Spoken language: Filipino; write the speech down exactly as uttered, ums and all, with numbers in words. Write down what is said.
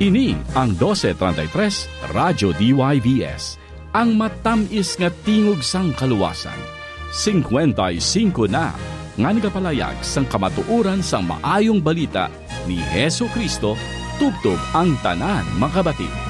Ini ang twelve thirty-three Radyo D Y V S, ang matamis nga tingog sang kaluwasan. fifty-five na nga nagapalayag sang kamatuuran sang maayong balita ni Hesu Kristo tubtob ang tanan makabati.